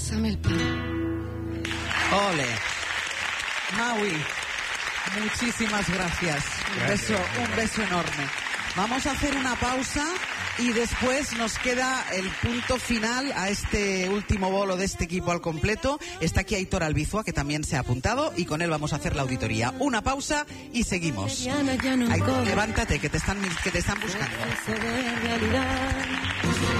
Pásame el pan. Ole. Maui, muchísimas gracias. Un beso enorme. Vamos a hacer una pausa y después nos queda el punto final a este último bolo de este equipo al completo. Está aquí Aitor Albizua, que también se ha apuntado, y con él vamos a hacer la auditoría. Una pausa y seguimos. Aitor, levántate, que te están buscando.